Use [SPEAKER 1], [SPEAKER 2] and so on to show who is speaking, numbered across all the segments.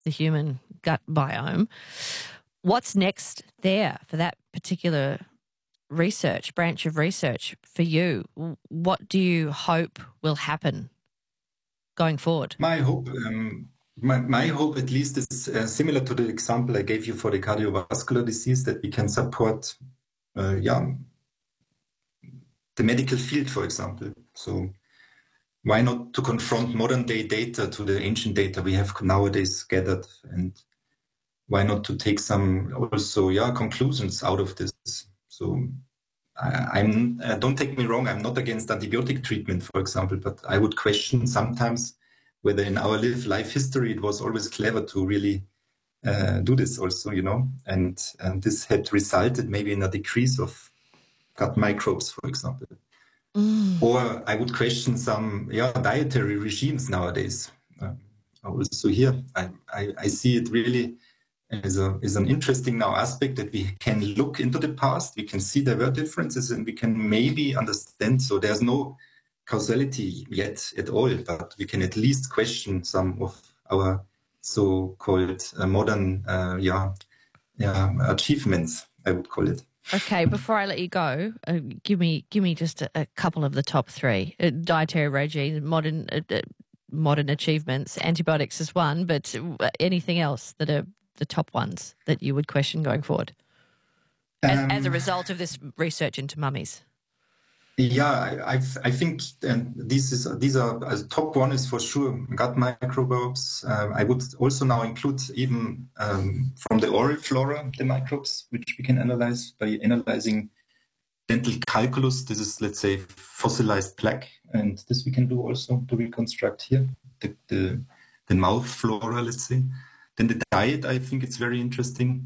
[SPEAKER 1] the human gut biome. What's next there for that particular branch of research for you? What do you hope will happen going forward?
[SPEAKER 2] My hope, my hope at least is similar to the example I gave you for the cardiovascular disease, that we can support, the medical field, for example. So why not to confront modern day data to the ancient data we have nowadays gathered, and why not to take some also conclusions out of this? So don't take me wrong, I'm not against antibiotic treatment, for example, but I would question sometimes whether in our life history it was always clever to really do this also, and this had resulted maybe in a decrease of gut microbes, for example. Or I would question some dietary regimes nowadays. Also here, I see it really is an interesting now aspect that we can look into the past, we can see there were differences, and we can maybe understand. So there's no causality yet at all, but we can at least question some of our so-called modern achievements, I would call it.
[SPEAKER 1] Okay, before I let you go, give me just a couple of the top three. Dietary regime, modern achievements, antibiotics is one, but anything else that are the top ones that you would question going forward as a result of this research into mummies?
[SPEAKER 2] Yeah, I think these are as top one is for sure gut microbes. I would also now include even from the oral flora the microbes, which we can analyze by analyzing dental calculus. This is, let's say, fossilized plaque, and this we can do also to reconstruct here the mouth flora, let's say. Then the diet, I think it's very interesting.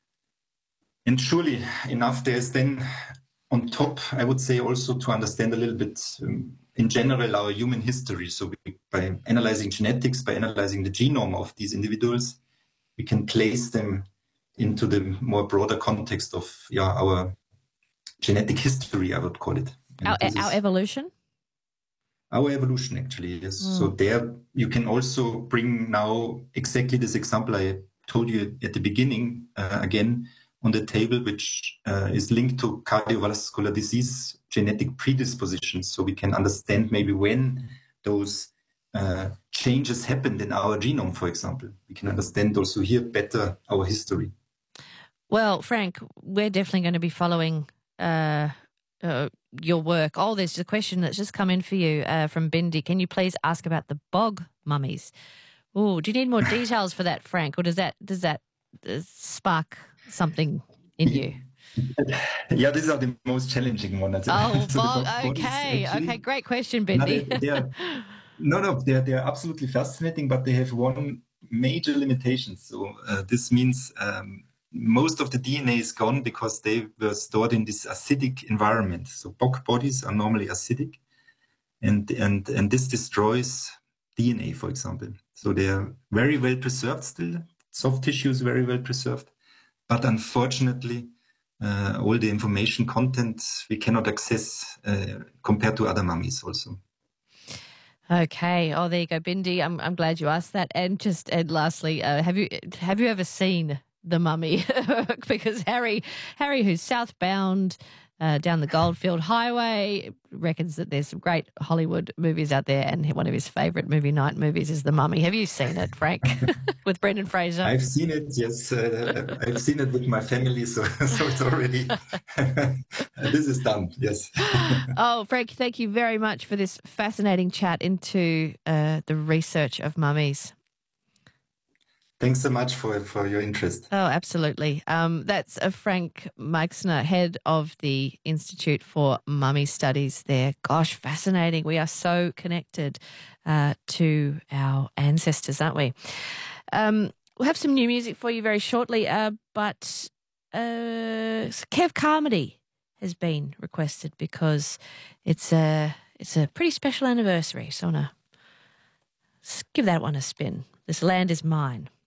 [SPEAKER 2] And surely enough, there's then on top, I would say also to understand a little bit in general our human history. So by analyzing genetics, by analyzing the genome of these individuals, we can place them into the more broader context of our genetic history, I would call it.
[SPEAKER 1] Our evolution?
[SPEAKER 2] Our evolution, actually, yes. So there you can also bring now exactly this example I told you at the beginning again on the table, which is linked to cardiovascular disease genetic predispositions. So we can understand maybe when those changes happened in our genome, for example. We can understand also here better our history.
[SPEAKER 1] Well, Frank, we're definitely going to be following your work. Oh, there's a question that's just come in for you from Bindi. Can you please ask about the bog mummies? Oh, do you need more details for that, Frank, or does that spark something in you?
[SPEAKER 2] Yeah, these are the most challenging ones.
[SPEAKER 1] Oh, so bog. Okay, great question, Bindi.
[SPEAKER 2] They're absolutely fascinating, but they have one major limitation. So this means most of the DNA is gone because they were stored in this acidic environment. So bog bodies are normally acidic, and this destroys DNA, for example. So they are very well preserved still. Soft tissue is very well preserved, but unfortunately, all the information content we cannot access compared to other mummies also.
[SPEAKER 1] Okay. Oh, there you go, Bindi. I'm glad you asked that. And lastly, have you ever seen The Mummy? Because Harry, who's southbound down the Goldfield Highway, reckons that there's some great Hollywood movies out there, and one of his favourite movie night movies is The Mummy. Have you seen it, Frank, with Brendan Fraser?
[SPEAKER 2] I've seen it, yes. I've seen it with my family, so it's already, this is done, yes.
[SPEAKER 1] Oh, Frank, thank you very much for this fascinating chat into the research of mummies.
[SPEAKER 2] Thanks so much for your interest.
[SPEAKER 1] Oh, absolutely. That's Frank Meixner, head of the Institute for Mummy Studies there. Gosh, fascinating. We are so connected to our ancestors, aren't we? We'll have some new music for you very shortly, but Kev Carmody has been requested because it's a pretty special anniversary. So I want to give that one a spin. This Land Is Mine.